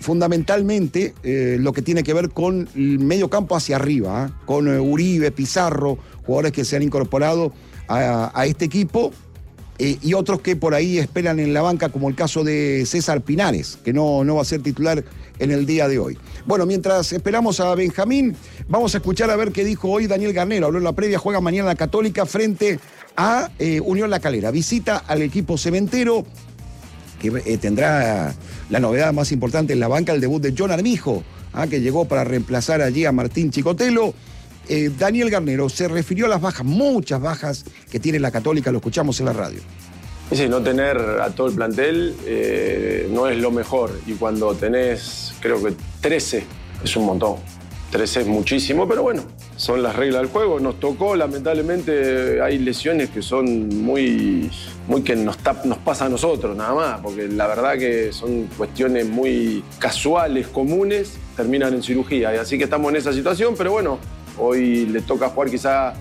fundamentalmente lo que tiene que ver con el medio campo hacia arriba, con Uribe, Pizarro, jugadores que se han incorporado a este equipo, y otros que por ahí esperan en la banca, como el caso de César Pinares, que no va a ser titular en el día de hoy. Bueno, mientras esperamos a Benjamín, vamos a escuchar a ver qué dijo hoy Daniel Garnero. Habló en la previa, juega mañana la Católica frente a Unión La Calera. Visita al equipo cementero, que tendrá la novedad más importante en la banca, el debut de John Armijo, que llegó para reemplazar allí a Martín Chicotelo. Daniel Garnero se refirió a las bajas, muchas bajas que tiene la Católica, lo escuchamos en la radio. Sí, no tener a todo el plantel no es lo mejor, y cuando tenés, creo que 13 es un montón. 13 es muchísimo, pero bueno, son las reglas del juego. Nos tocó, lamentablemente, hay lesiones que son muy que nos pasa a nosotros nada más, porque la verdad que son cuestiones muy casuales, comunes, terminan en cirugía. Y así que estamos en esa situación, pero bueno, hoy le toca jugar quizá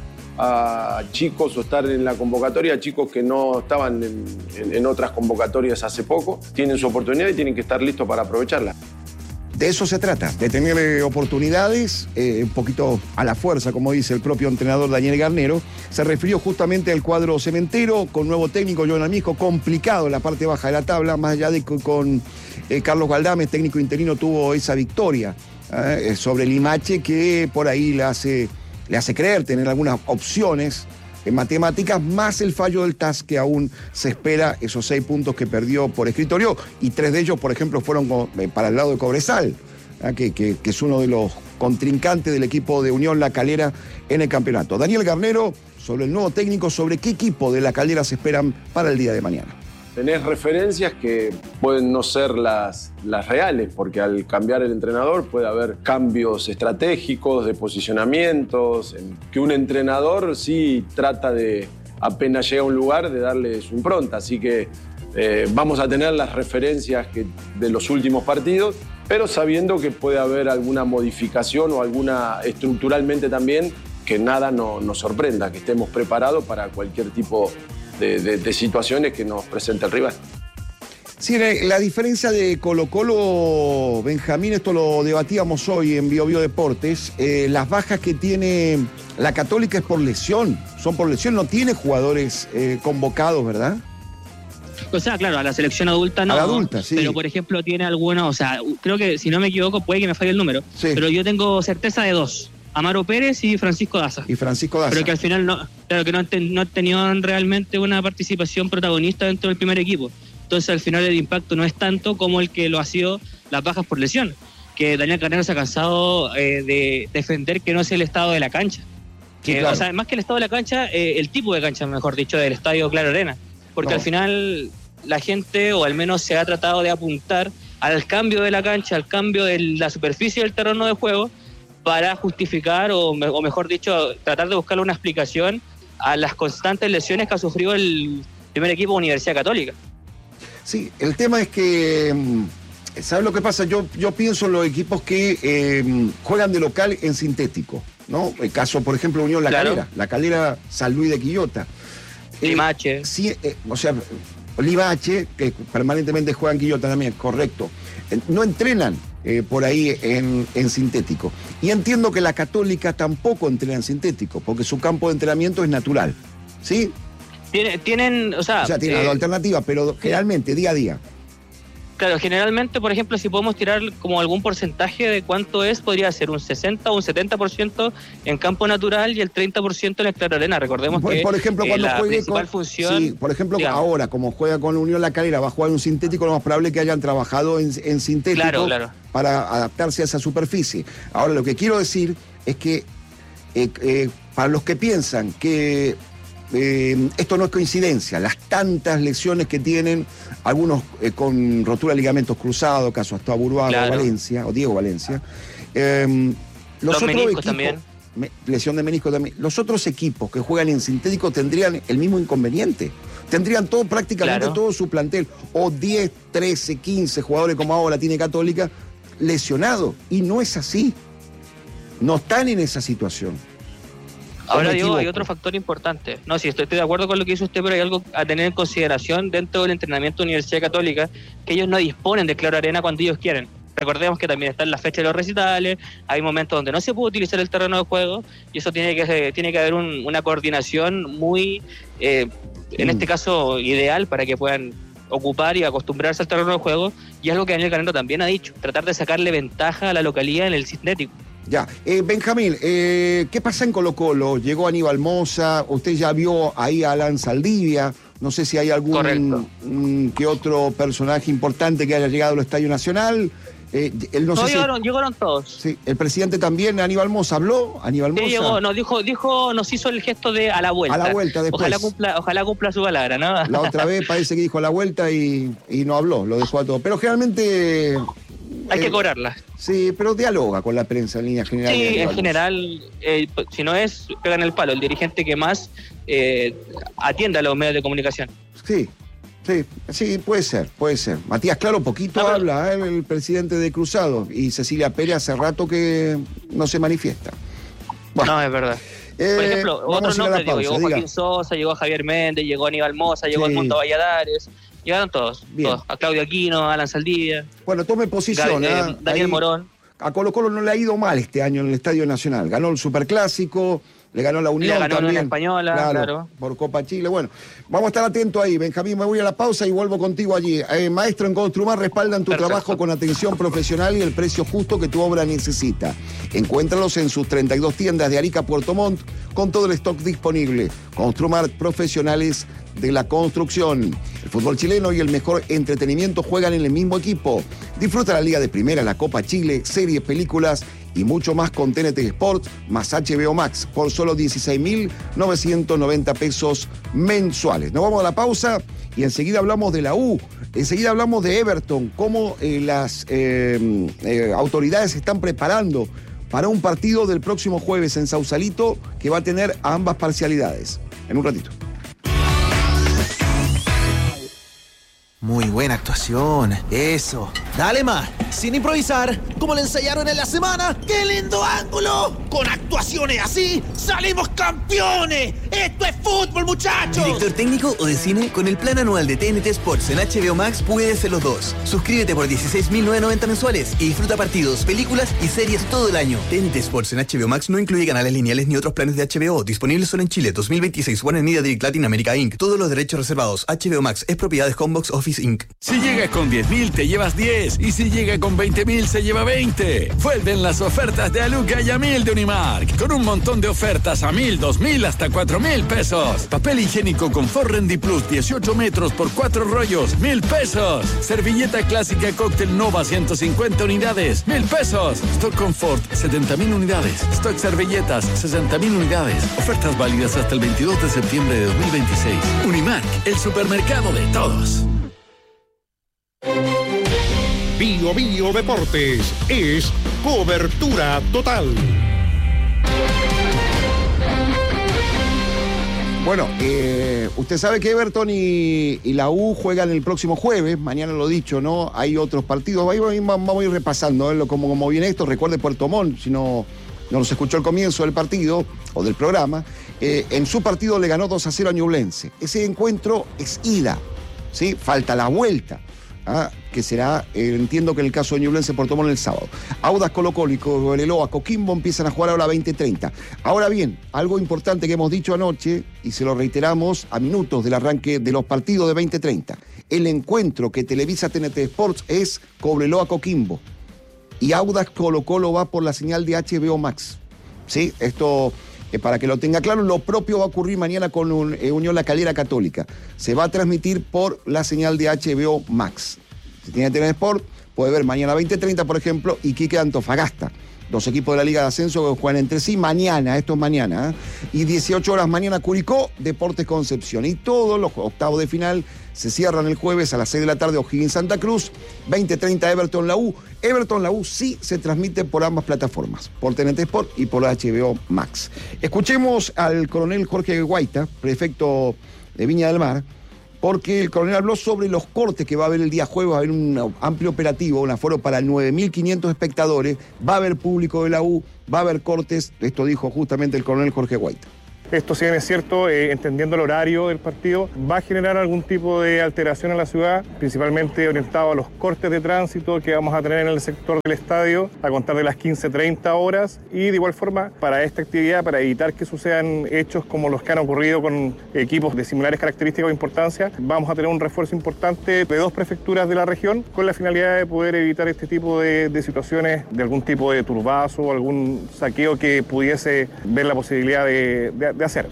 a chicos o estar en la convocatoria, chicos que no estaban en otras convocatorias hace poco, tienen su oportunidad y tienen que estar listos para aprovecharla. De eso se trata, de tener oportunidades, un poquito a la fuerza, como dice el propio entrenador Daniel Garnero. Se refirió justamente al cuadro cementero, con nuevo técnico, John Armijo, complicado en la parte baja de la tabla, más allá de que con Carlos Galdames, técnico interino, tuvo esa victoria sobre Limache, que por ahí le hace creer tener algunas opciones en matemáticas, más el fallo del TAS, que aún se espera esos 6 puntos que perdió por escritorio, y 3 de ellos, por ejemplo, fueron para el lado de Cobresal, que es uno de los contrincantes del equipo de Unión La Calera en el campeonato. Daniel Garnero, sobre el nuevo técnico, sobre qué equipo de La Calera se esperan para el día de mañana. Tenés referencias que pueden no ser las reales, porque al cambiar el entrenador puede haber cambios estratégicos, de posicionamientos, que un entrenador sí trata de, apenas llega a un lugar, de darle su impronta. Así que vamos a tener las referencias de los últimos partidos, pero sabiendo que puede haber alguna modificación o alguna estructuralmente también, que nada nos sorprenda, que estemos preparados para cualquier tipo de situaciones que nos presenta el rival. Sí, la diferencia de Colo-Colo, Benjamín, esto lo debatíamos hoy en Bio Deportes, las bajas que tiene la Católica es por lesión, son por lesión, no tiene jugadores convocados, ¿verdad? O sea, claro, a la selección adulta no, a la adulta, sí. Pero por ejemplo tiene algunos, o sea, creo que si no me equivoco puede que me falle el número, sí. Pero yo tengo certeza de 2. Amaro Pérez y Francisco Daza. Pero que al final no han tenido realmente una participación protagonista dentro del primer equipo. Entonces al final el impacto no es tanto como el que lo ha sido las bajas por lesión. Que Daniel Garnero se ha cansado de defender que no es el estado de la cancha. Sí, claro. O sea, más que el estado de la cancha, el tipo de cancha, mejor dicho, del estadio Claro Arena. Porque al final la gente, o al menos se ha tratado de apuntar al cambio de la cancha, al cambio de la superficie del terreno de juego, para justificar, o mejor dicho, tratar de buscarle una explicación a las constantes lesiones que ha sufrido el primer equipo de Universidad Católica. Sí, el tema es que, ¿sabes lo que pasa? Yo pienso en los equipos que juegan de local en sintético, ¿no? El caso, por ejemplo, Unión La Calera, La Calera San Luis de Quillota. Limache. Sí, o sea, Limache, que permanentemente juega en Quillota también, correcto. No entrenan por ahí en sintético. Y entiendo que la Católica tampoco entrena en sintético, porque su campo de entrenamiento es natural, ¿sí? Tienen, o sea tienen alternativas, pero generalmente, día a día. Claro, generalmente, por ejemplo, si podemos tirar como algún porcentaje de cuánto es, podría ser un 60 o un 70% en campo natural y el 30% en el Claro Arena. Recordemos que por ejemplo, cuando la juegue principal función... Sí, por ejemplo, digamos, ahora, como juega con Unión La Calera, va a jugar un sintético, lo más probable es que hayan trabajado en sintético, claro, para adaptarse a esa superficie. Ahora, lo que quiero decir es que para los que piensan que esto no es coincidencia, las tantas lesiones que tienen, algunos con rotura de ligamentos cruzados, caso hasta Burbaga, Valencia, o Diego Valencia, los otros equipos también. Lesión de menisco también. Los otros equipos que juegan en sintético tendrían el mismo inconveniente. Tendrían prácticamente todo su plantel, o 10, 13, 15 jugadores como ahora tiene Católica, lesionados. Y no es así. No están en esa situación. Ahora, Diego, hay otro factor importante. No, sí, estoy de acuerdo con lo que dice usted, pero hay algo a tener en consideración dentro del entrenamiento de Universidad Católica, que ellos no disponen de Claro Arena cuando ellos quieren. recordemos que también están las fechas de los recitales, hay momentos donde no se puede utilizar el terreno de juego, y eso tiene que haber una coordinación muy, en este caso, ideal para que puedan ocupar y acostumbrarse al terreno de juego, y algo que Daniel Garnero también ha dicho, tratar de sacarle ventaja a la localidad en el sintético. Ya, Benjamín, ¿qué pasa en Colo-Colo? Llegó Aníbal Mosa, usted ya vio ahí a Alan Saldivia, no sé si hay algún que otro personaje importante que haya llegado al Estadio Nacional. Llegaron todos. Sí, el presidente también, Aníbal Mosa, habló. Aníbal Mosa. Sí, llegó, nos hizo el gesto de a la vuelta. A la vuelta después. Ojalá cumpla su palabra, ¿no? La otra vez parece que dijo a la vuelta y no habló, lo dejó a todo. Pero generalmente... Hay que cobrarla. Sí, pero dialoga con la prensa en línea general. Sí, en general, si no es, pegan el palo, el dirigente que más atiende a los medios de comunicación. Sí, puede ser. Matías Claro poquito habla, el presidente de Cruzado, y Cecilia Pérez hace rato que no se manifiesta. Bueno, no, es verdad. Por ejemplo, otros nombres, llegó Joaquín Sosa, llegó Javier Méndez, llegó Aníbal Mosa, llegó Edmundo Valladares. Llegaron todos, a Claudio Aquino, a Alan Saldivia. Bueno, tome posición. Daniel Morón. A Colo-Colo no le ha ido mal este año en el Estadio Nacional. Ganó el Superclásico, le ganó la Unión también. Unión Española, claro. Por Copa Chile. Bueno, vamos a estar atentos ahí. Benjamín, me voy a la pausa y vuelvo contigo allí. Maestro, en Construmar respaldan tu trabajo con atención profesional y el precio justo que tu obra necesita. Encuéntralos en sus 32 tiendas de Arica, Puerto Montt, con todo el stock disponible. Construmar, profesionales de la construcción. El fútbol chileno y el mejor entretenimiento juegan en el mismo equipo. Disfruta la Liga de Primera, la Copa Chile, series, películas y mucho más con TNT Sports más HBO Max por solo 16.990 pesos mensuales. Nos vamos a la pausa y enseguida hablamos de la U. Enseguida hablamos de Everton, cómo las autoridades se están preparando para un partido del próximo jueves en Sausalito que va a tener a ambas parcialidades. En un ratito. Muy buena actuación, eso. Dale más, sin improvisar, como le ensayaron en la semana. ¡Qué lindo ángulo! Con actuaciones así, ¡salimos campeones! ¡Esto es fútbol, muchachos! ¿Director técnico o de cine? Con el plan anual de TNT Sports en HBO Max puedes ser los dos. Suscríbete por 16.990 mensuales y disfruta partidos, películas y series todo el año. TNT Sports en HBO Max no incluye canales lineales ni otros planes de HBO. Disponibles solo en Chile. 2026. Warner Media Direct Latin America Inc. Todos los derechos reservados. HBO Max es propiedad de Homebox Office Inc. Si llegas con 10.000 te llevas 10 y si llega con 20.000 se lleva 20. Vuelven las ofertas de Aluca y a 1.000 de Unimark, con un montón de ofertas a 1.000, 2.000 hasta 4.000 pesos. Papel higiénico Confort Rendy Plus 18 metros por 4 rollos, 1.000 pesos. Servilleta clásica Cóctel Nova 150 unidades, 1.000 pesos. Stock Confort 70.000 unidades. Stock servilletas 60.000 unidades. Ofertas válidas hasta el 22 de septiembre de 2026. Unimark, el supermercado de todos. Bio Bio Deportes es cobertura total. Bueno, usted sabe que Everton y la U juegan el próximo jueves, mañana lo dicho, ¿no? Hay otros partidos, ahí vamos a ir repasando como viene esto. Recuerde Puerto Montt, si no nos escuchó el comienzo del partido o del programa, en su partido le ganó 2-0 a Ñublense. Ese encuentro es ida, ¿sí? Falta la vuelta. Que será, entiendo que en el caso de Ñublense, Puerto Montt el sábado. Audax, Colo-Colo y Cobreloa, Coquimbo empiezan a jugar ahora a 20:30. Ahora bien, algo importante que hemos dicho anoche, y se lo reiteramos a minutos del arranque de los partidos de 20:30. El encuentro que televisa TNT Sports es Cobreloa-Coquimbo. Y Audax Colo-Colo va por la señal de HBO Max. ¿Sí? Esto... para que lo tenga claro, lo propio va a ocurrir mañana con Unión La Calera Católica. Se va a transmitir por la señal de HBO Max. Si tiene TNT Sport, puede ver mañana 20:30, por ejemplo, Iquique Antofagasta. Dos equipos de la Liga de Ascenso que juegan entre sí mañana, esto es mañana. Y 18 horas mañana Curicó, Deportes Concepción. Y todos los octavos de final se cierran el jueves a las 6 de la tarde, O'Higgins Santa Cruz, 20:30 Everton La U. Everton La U sí se transmite por ambas plataformas, por TNT Sport y por HBO Max. Escuchemos al coronel Jorge Guaita, prefecto de Viña del Mar, porque el coronel habló sobre los cortes que va a haber el día jueves. Va a haber un amplio operativo, un aforo para 9.500 espectadores, va a haber público de la U, va a haber cortes. Esto dijo justamente el coronel Jorge Guaita. Esto, si bien es cierto, entendiendo el horario del partido, va a generar algún tipo de alteración en la ciudad, principalmente orientado a los cortes de tránsito que vamos a tener en el sector del estadio a contar de las 15:30 horas, y de igual forma para esta actividad, para evitar que sucedan hechos como los que han ocurrido con equipos de similares características o importancia, vamos a tener un refuerzo importante de 2 prefecturas de la región con la finalidad de poder evitar este tipo de situaciones, de algún tipo de turbazo o algún saqueo que pudiese ver la posibilidad de hacer.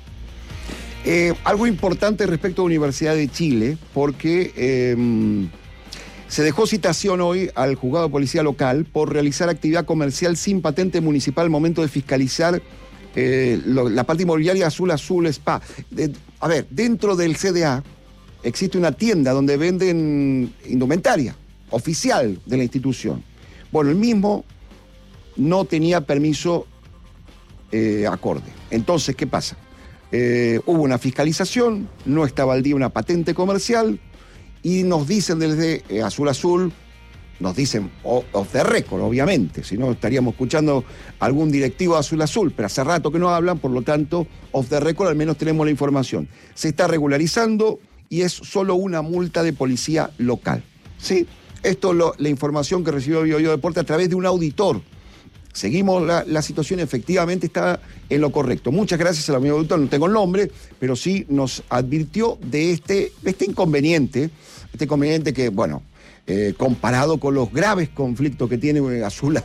Algo importante respecto a Universidad de Chile, porque se dejó citación hoy al juzgado de policía local por realizar actividad comercial sin patente municipal al momento de fiscalizar la parte inmobiliaria Azul Spa. A ver, dentro del CDA existe una tienda donde venden indumentaria oficial de la institución. Bueno, el mismo no tenía permiso acorde. Entonces, ¿qué pasa? Hubo una fiscalización, no estaba al día una patente comercial y nos dicen desde Azul, nos dicen off the record, obviamente, si no estaríamos escuchando algún directivo de Azul, pero hace rato que no hablan, por lo tanto, off the record al menos tenemos la información. Se está regularizando y es solo una multa de policía local. ¿Sí? Esto es la información que recibió BioBio Deporte a través de un auditor. Seguimos la situación, efectivamente está en lo correcto. Muchas gracias al amigo auditor, no tengo el nombre, pero sí nos advirtió de este inconveniente que, bueno, comparado con los graves conflictos que tiene Azul,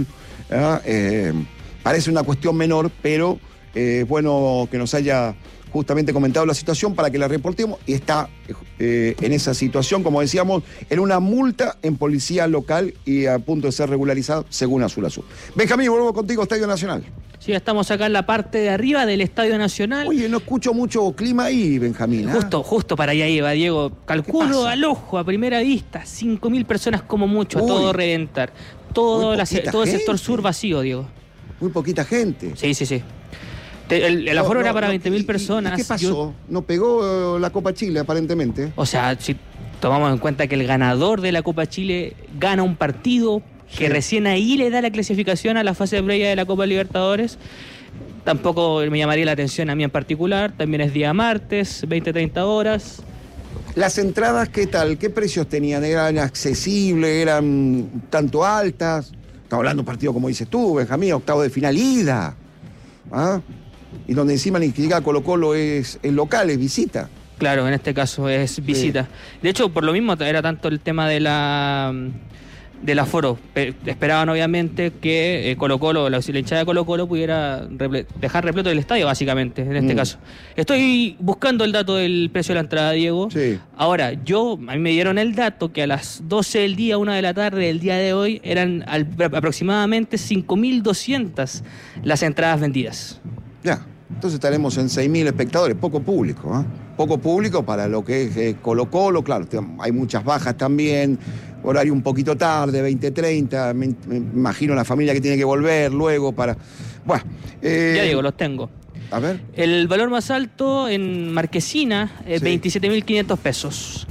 parece una cuestión menor, pero es bueno que nos haya justamente comentado la situación para que la reportemos, y está en esa situación, como decíamos, en una multa en policía local y a punto de ser regularizado según Azul. Benjamín, vuelvo contigo, Estadio Nacional. Sí, estamos acá en la parte de arriba del Estadio Nacional. Oye, no escucho mucho clima ahí, Benjamín. Justo para allá iba, Diego. Calculo al ojo, a primera vista, 5.000 personas como mucho, a todo reventar. Todo el sector sur vacío, Diego. Muy poquita gente. Sí. El aforo era para 20.000 personas. ¿Qué pasó? No pegó la Copa Chile, aparentemente. O sea, si tomamos en cuenta que el ganador de la Copa Chile gana un partido que recién ahí le da la clasificación a la fase previa de la Copa Libertadores, tampoco me llamaría la atención a mí en particular. También es día martes, 20-30 horas. ¿Las entradas qué tal? ¿Qué precios tenían? ¿Eran accesibles? ¿Eran tanto altas? Estamos hablando de un partido, como dices tú, Benjamín, octavo de final ida. Y donde encima ni siquiera Colo-Colo es local, es visita. Claro, en este caso es visita. Sí. De hecho, por lo mismo era tanto el tema del aforo. Esperaban obviamente que Colo-Colo, la hinchada de Colo-Colo pudiera dejar repleto el estadio, básicamente, en este caso. Estoy buscando el dato del precio de la entrada, Diego. Sí. Ahora, a mí me dieron el dato que a las 12 del día, 1 de la tarde del día de hoy, eran aproximadamente 5.200 las entradas vendidas. Ya, entonces estaremos en 6.000 espectadores, poco público, poco público para lo que es Colo-Colo, claro, hay muchas bajas también, horario un poquito tarde, 20:30, me imagino la familia que tiene que volver luego para... Bueno. Ya digo, los tengo. A ver. El valor más alto en Marquesina, 27.500 pesos.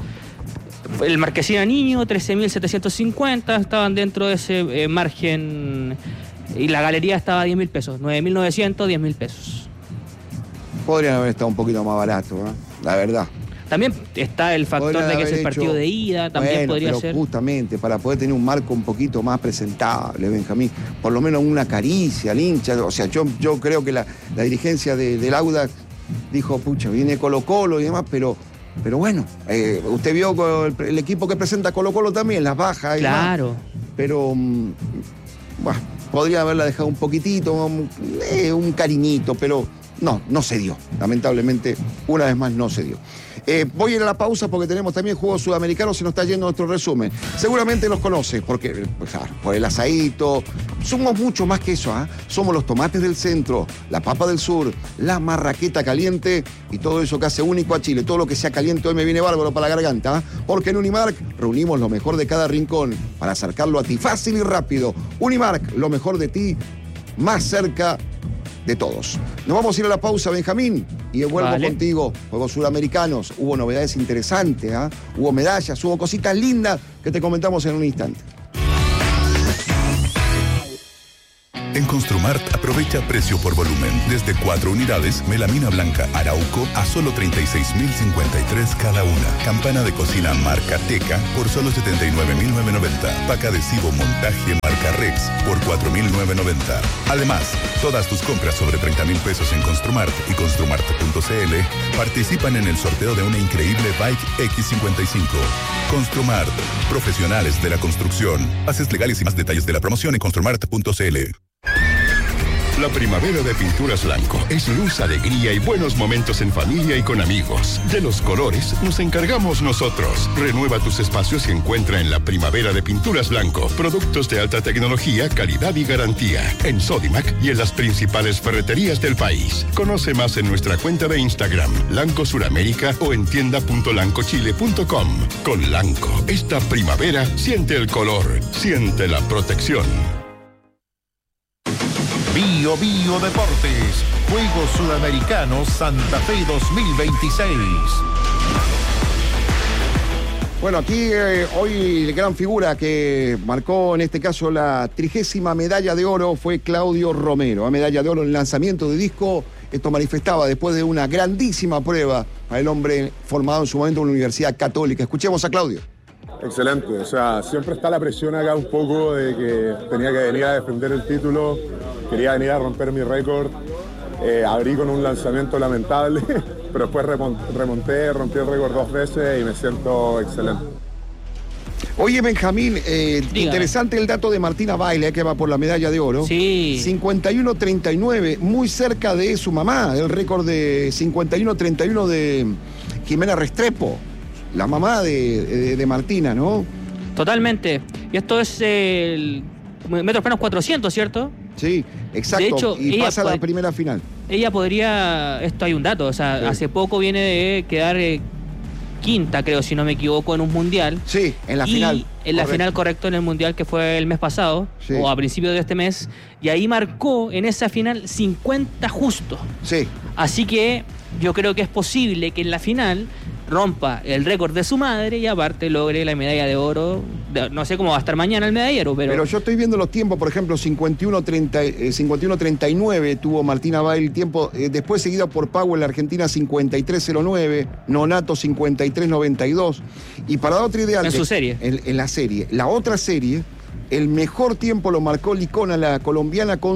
El Marquesina Niño, 13.750, estaban dentro de ese margen... Y la galería estaba a 10.000 pesos, 9.900, 10.000 pesos. Podrían haber estado un poquito más barato, la verdad. También está el factor de que es el partido de ida, también podría ser. Justamente, para poder tener un marco un poquito más presentable, Benjamín, por lo menos una caricia al hincha. O sea, yo creo que la dirigencia del Audax dijo, pucha, viene Colo-Colo y demás, pero bueno, usted vio el equipo que presenta Colo-Colo también, las bajas y claro. Demás, pero, bueno, podría haberla dejado un poquitito, un cariñito, pero no se dio. Lamentablemente, una vez más no se dio. Voy a ir a la pausa porque tenemos también juegos sudamericanos, se nos está yendo nuestro resumen. Seguramente los conoces, porque, claro, por el asadito. Somos mucho más que eso, Somos los tomates del centro, la papa del sur, la marraqueta caliente y todo eso que hace único a Chile. Todo lo que sea caliente hoy me viene bárbaro para la garganta, porque en Unimark reunimos lo mejor de cada rincón para acercarlo a ti fácil y rápido. Unimark, lo mejor de ti, más cerca de todos. Nos vamos a ir a la pausa, Benjamín, y vuelvo contigo. Juegos sudamericanos, hubo novedades interesantes, hubo medallas, hubo cositas lindas que te comentamos en un instante. En Construmart aprovecha precio por volumen. Desde 4 unidades, melamina blanca Arauco a solo 36.053 cada una. Campana de cocina marca Teca por solo 79.990. Pack adhesivo montaje marca Rex por 4.990. Además, todas tus compras sobre 30,000 pesos en Construmart y Construmart.cl participan en el sorteo de una increíble Bike X55. Construmart, profesionales de la construcción. Bases legales y más detalles de la promoción en Construmart.cl. La primavera de Pinturas Blanco es luz, alegría y buenos momentos en familia y con amigos. De los colores nos encargamos nosotros. Renueva tus espacios y encuentra en la primavera de Pinturas Blanco productos de alta tecnología, calidad y garantía. En Sodimac y en las principales ferreterías del país. Conoce más en nuestra cuenta de Instagram, Lanco Suramérica, o en tienda.lancochile.com. Con Lanco, esta primavera siente el color, siente la protección. Bio Bio Deportes, Juegos Sudamericanos Santa Fe 2026. Bueno, aquí hoy la gran figura que marcó en este caso la 30ª medalla de oro fue Claudio Romero. Medalla de oro en el lanzamiento de disco. Esto manifestaba después de una grandísima prueba a el hombre formado en su momento en una universidad católica. Escuchemos a Claudio. Excelente, o sea, siempre está la presión acá un poco de que tenía que venir a defender el título, quería venir a romper mi récord, abrí con un lanzamiento lamentable, pero después remonté, rompí el récord 2 veces y me siento excelente. Oye, Benjamín, interesante el dato de Martina Baile, que va por la medalla de oro. Sí. 51-39, muy cerca de su mamá, el récord de 51-31 de Jimena Restrepo. La mamá de Martina, ¿no? Totalmente. Y esto es el metros planos 400, ¿cierto? Sí, exacto. De hecho, y pasa a la primera final. Ella podría... Esto hay un dato, o sea, sí. Hace poco viene de quedar quinta, creo, si no me equivoco, en un mundial. Sí, en la final. En la final, correcto, en el mundial que fue el mes pasado, sí, o a principios de este mes. Y ahí marcó en esa final 50 justo. Sí. Así que yo creo que es posible que en la final rompa el récord de su madre y aparte logre la medalla de oro. No sé cómo va a estar mañana el medallero, pero yo estoy viendo los tiempos, por ejemplo, 51-39 tuvo Martina Bail el tiempo, después seguida por Powell, la Argentina 53-09, Nonato 53-92, y para dar otra idea... En su serie. En la serie. La otra serie, el mejor tiempo lo marcó Licona, la colombiana, con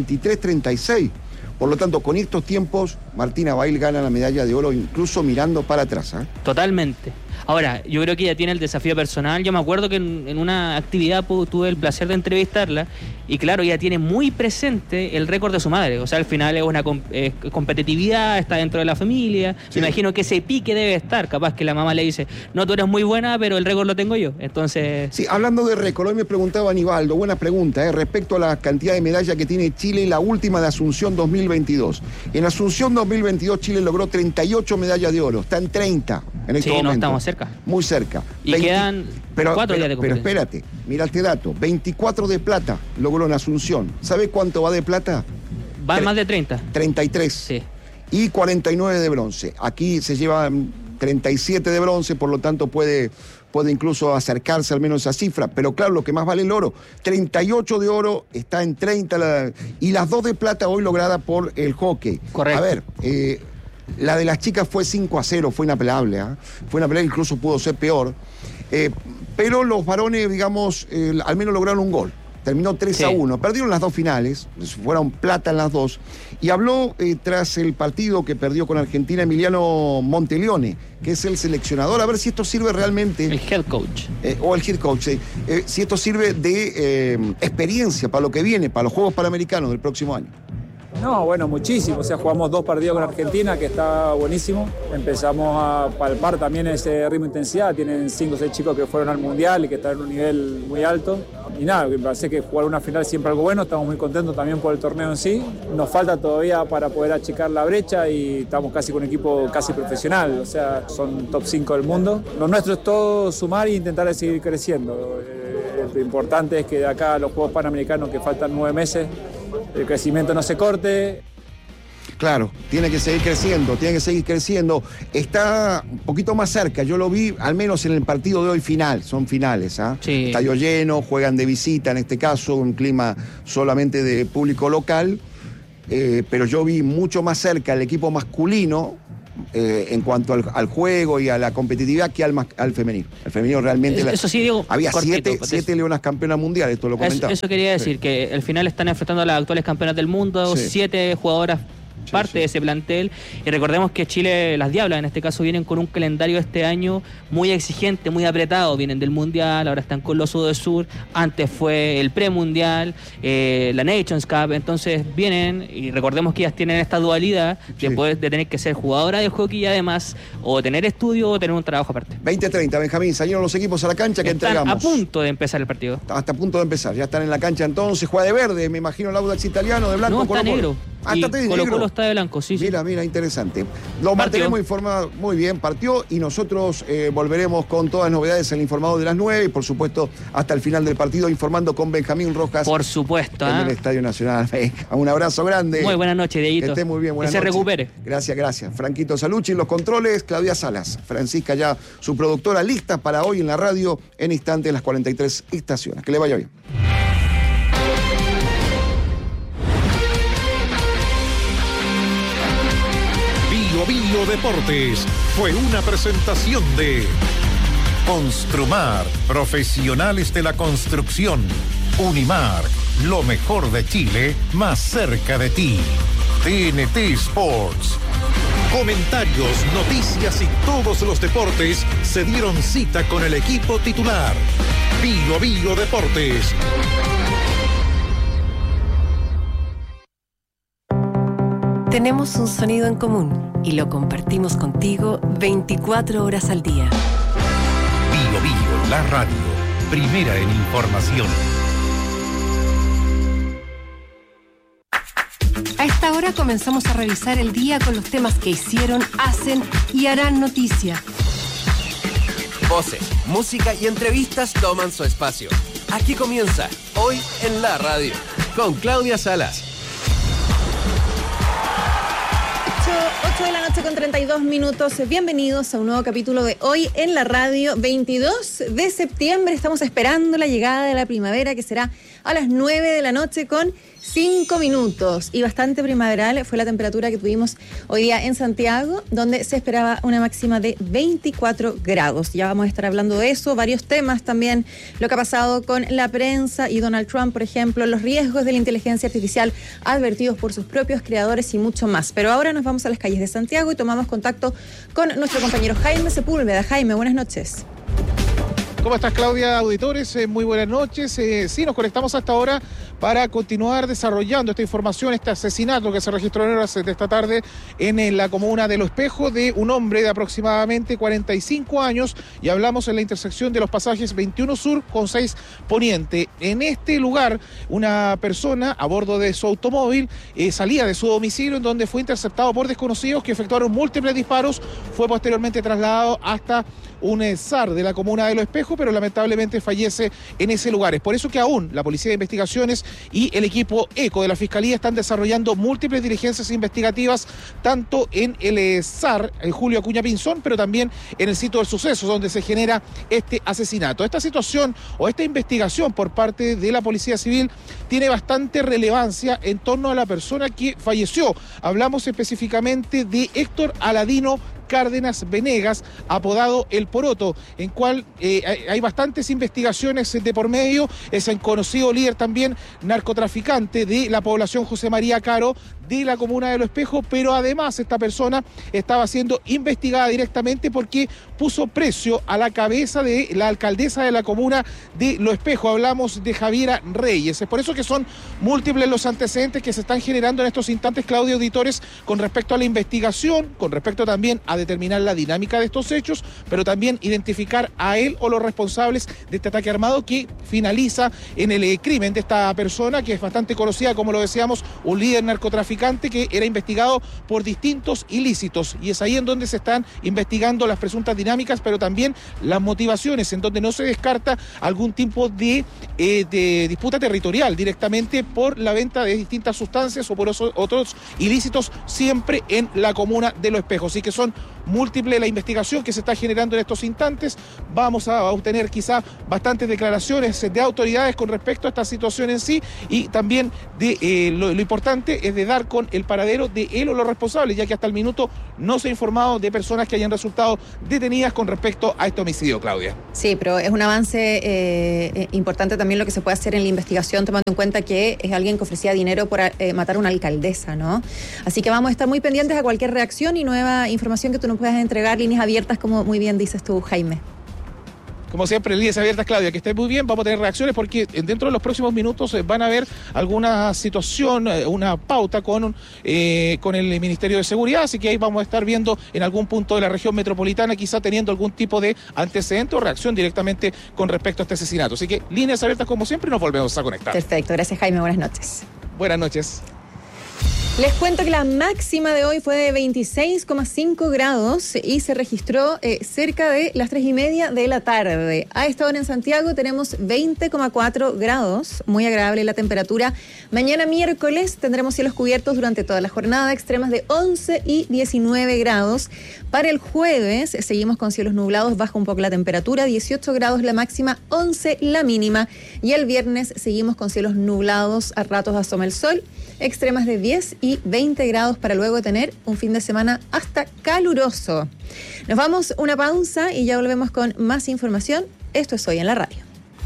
53-36. Por lo tanto, con estos tiempos, Martina Bail gana la medalla de oro, incluso mirando para atrás. Totalmente. Ahora, yo creo que ella tiene el desafío personal. Yo me acuerdo que en una actividad tuve el placer de entrevistarla y claro, ella tiene muy presente el récord de su madre. O sea, al final es una competitividad, está dentro de la familia. Sí. Me imagino que ese pique debe estar. Capaz que la mamá le dice, no, tú eres muy buena, pero el récord lo tengo yo. Entonces... Sí, hablando de récord, hoy me preguntaba Aníbaldo, buena pregunta, respecto a la cantidad de medallas que tiene Chile, la última de Asunción 2022. En Asunción 2022 Chile logró 38 medallas de oro. Está en 30 en este momento. No estamos cerca. Muy cerca. Y quedan 4 días de competencia. Pero espérate, mira este dato. 24 de plata logró en Asunción. ¿Sabes cuánto va de plata? Va más de 30. 33. Sí. Y 49 de bronce. Aquí se llevan 37 de bronce, por lo tanto puede incluso acercarse al menos a esa cifra. Pero claro, lo que más vale el oro. 38 de oro, está en 30. Y las 2 de plata hoy logradas por el hockey. Correcto. A ver, la de las chicas fue 5-0, fue inapelable, ¿eh? Fue inapelable, incluso pudo ser peor. Pero los varones, digamos, al menos lograron un gol. Terminó 3-1. Perdieron las 2 finales, fueron plata en las 2. Y habló tras el partido que perdió con Argentina Emiliano Monteleone, que es el seleccionador. A ver si esto sirve realmente. El head coach. O el head coach, si esto sirve de experiencia para lo que viene, para los Juegos Panamericanos del próximo año. No, bueno, muchísimo. O sea, jugamos 2 partidos con Argentina, que está buenísimo. Empezamos a palpar también ese ritmo de intensidad. Tienen 5 o 6 chicos que fueron al Mundial y que están en un nivel muy alto. Y nada, me parece que jugar una final siempre algo bueno. Estamos muy contentos también por el torneo en sí. Nos falta todavía para poder achicar la brecha y estamos casi con un equipo casi profesional. O sea, son top 5 del mundo. Lo nuestro es todo sumar e intentar seguir creciendo. Lo importante es que de acá a los Juegos Panamericanos, que faltan 9 meses, el crecimiento no se corte. Claro, tiene que seguir creciendo. Está un poquito más cerca, yo lo vi al menos en el partido de hoy final, son finales, ¿ah? Sí. Estadio lleno, juegan de visita en este caso, un clima solamente de público local, pero yo vi mucho más cerca el equipo masculino en cuanto al juego y a la competitividad que al femenino. El femenino realmente... Eso sí, Diego, había siete leonas campeonas mundiales, esto lo comentaba. Eso quería decir, que al final están enfrentando a las actuales campeonas del mundo, 7 jugadoras parte de ese plantel, y recordemos que Chile, las Diablas en este caso, vienen con un calendario este año muy exigente, muy apretado, vienen del Mundial, ahora están con los Sudesur, antes fue el Premundial, la Nations Cup, entonces vienen, y recordemos que ellas tienen esta dualidad de tener que ser jugadora de hockey y además o tener estudio o tener un trabajo aparte. 20:30, Benjamín, salieron los equipos a la cancha que entregamos. A punto de empezar el partido. Hasta a punto de empezar, ya están en la cancha entonces, juega de verde, me imagino el Audax italiano, de blanco, no, está negro. Colo-Colo está de blanco, sí. Mira, interesante. Lo mantenemos informado, muy bien, partió, y nosotros volveremos con todas las novedades en el informado de las 9 y por supuesto hasta el final del partido informando con Benjamín Rojas. Por supuesto. En el Estadio Nacional. Venga, un abrazo grande. Muy buenas noches, Dieguito. Que esté muy bien, buenas noches. Que se recupere. Gracias. Franquito Salucci en los controles, Claudia Salas. Francisca ya, su productora, lista para hoy en la radio, en instantes las 43 estaciones. Que le vaya bien. Bio Deportes fue una presentación de Construmar, profesionales de la construcción. Unimar, lo mejor de Chile, más cerca de ti. TNT Sports. Comentarios, noticias y todos los deportes se dieron cita con el equipo titular. Bio Deportes. Tenemos un sonido en común y lo compartimos contigo 24 horas al día. Bio, la radio, primera en información. A esta hora comenzamos a revisar el día con los temas que hicieron, hacen y harán noticia. Voces, música y entrevistas toman su espacio. Aquí comienza, Hoy en la Radio, con Claudia Salas. 8 de la noche con 32 minutos. Bienvenidos a un nuevo capítulo de Hoy en la Radio. 22 de septiembre. Estamos esperando la llegada de la primavera, que será a las 9 de la noche con 5 minutos. Y bastante primaveral fue la temperatura que tuvimos hoy día en Santiago, donde se esperaba una máxima de 24 grados. Ya vamos a estar hablando de eso, varios temas también, lo que ha pasado con la prensa y Donald Trump, por ejemplo, los riesgos de la inteligencia artificial advertidos por sus propios creadores y mucho más. Pero ahora nos vamos a las calles de Santiago y tomamos contacto con nuestro compañero Jaime Sepúlveda. Jaime, buenas noches. ¿Cómo estás, Claudia? Auditores, muy buenas noches. Sí, nos conectamos hasta ahora para continuar desarrollando esta información, este asesinato que se registró en horas de esta tarde en la comuna de Lo Espejo de un hombre de aproximadamente 45 años, y hablamos en la intersección de los pasajes 21 Sur con 6 Poniente. En este lugar, una persona a bordo de su automóvil salía de su domicilio, en donde fue interceptado por desconocidos que efectuaron múltiples disparos. Fue posteriormente trasladado hasta un SAR de la comuna de Lo Espejo, pero lamentablemente fallece en ese lugar. Es por eso que aún la Policía de Investigaciones y el equipo ECO de la Fiscalía están desarrollando múltiples diligencias investigativas, tanto en el SAR, el Julio Acuña Pinzón, pero también en el sitio del suceso, donde se genera este asesinato. Esta situación o esta investigación por parte de la Policía Civil tiene bastante relevancia en torno a la persona que falleció. Hablamos específicamente de Héctor Aladino Cárdenas Venegas, apodado El Poroto, en cual hay bastantes investigaciones de por medio. Es un conocido líder también narcotraficante de la población José María Caro de la comuna de Lo Espejo, pero además esta persona estaba siendo investigada directamente porque puso precio a la cabeza de la alcaldesa de la comuna de Lo Espejo. Hablamos de Javiera Reyes. Es por eso que son múltiples los antecedentes que se están generando en estos instantes, Claudio, auditores, con respecto a la investigación, con respecto también a determinar la dinámica de estos hechos, pero también identificar a él o los responsables de este ataque armado que finaliza en el crimen de esta persona, que es bastante conocida, como lo decíamos, un líder narcotraficante traficante que era investigado por distintos ilícitos, y es ahí en donde se están investigando las presuntas dinámicas, pero también las motivaciones, en donde no se descarta algún tipo de disputa territorial directamente por la venta de distintas sustancias o por otros ilícitos, siempre en la comuna de Los Espejos. Así que son múltiples la investigación que se está generando en estos instantes. Vamos a obtener quizá bastantes declaraciones de autoridades con respecto a esta situación en sí, y también lo importante es de dar con el paradero de él o los responsables, ya que hasta el minuto no se ha informado de personas que hayan resultado detenidas con respecto a este homicidio, Claudia. Sí, pero es un avance importante también lo que se puede hacer en la investigación, tomando en cuenta que es alguien que ofrecía dinero por matar a una alcaldesa, ¿no? Así que vamos a estar muy pendientes a cualquier reacción y nueva información que tú nos puedas entregar, líneas abiertas, como muy bien dices tú, Jaime. Como siempre, líneas abiertas, Claudia, que esté muy bien. Vamos a tener reacciones porque dentro de los próximos minutos van a haber alguna situación, una pauta con el Ministerio de Seguridad, así que ahí vamos a estar viendo en algún punto de la región metropolitana, quizá teniendo algún tipo de antecedente o reacción directamente con respecto a este asesinato. Así que líneas abiertas como siempre, nos volvemos a conectar. Perfecto, gracias, Jaime, buenas noches. Buenas noches. Les cuento que la máxima de hoy fue de 26,5 grados y se registró cerca de las 3:30 de la tarde. A esta hora en Santiago tenemos 20,4 grados, muy agradable la temperatura. Mañana miércoles tendremos cielos cubiertos durante toda la jornada, extremas de 11 y 19 grados. Para el jueves seguimos con cielos nublados, baja un poco la temperatura, 18 grados la máxima, 11 la mínima. Y el viernes seguimos con cielos nublados, a ratos asoma el sol, extremas de 10 y 20 grados para luego tener un fin de semana hasta caluroso. Nos vamos una pausa y ya volvemos con más información. Esto es Hoy en la Radio.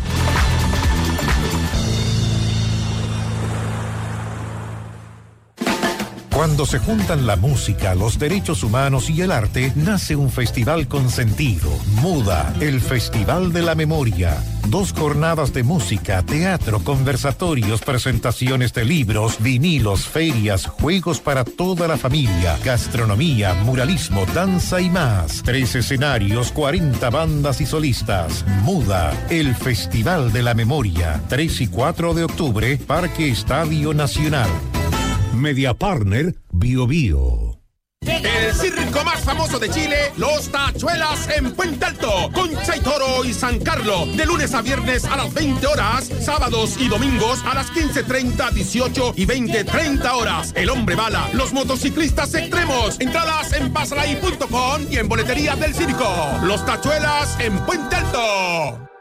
Cuando se juntan la música, los derechos humanos y el arte, nace un festival con sentido. MUDA, el Festival de la Memoria. 2 jornadas de música, teatro, conversatorios, presentaciones de libros, vinilos, ferias, juegos para toda la familia, gastronomía, muralismo, danza y más. 3 escenarios, 40 bandas y solistas. MUDA, el Festival de la Memoria. 3 y 4 de octubre, Parque Estadio Nacional. Media Partner, Bio Bio. El circo más famoso de Chile, Los Tachuelas en Puente Alto, Concha y Toro y San Carlos, de lunes a viernes a las 20 horas, sábados y domingos a las 15:30, 18 y 20:30 horas. El Hombre Bala, los motociclistas extremos, entradas en pasalay.com y en boletería del circo. Los Tachuelas en Puente Alto.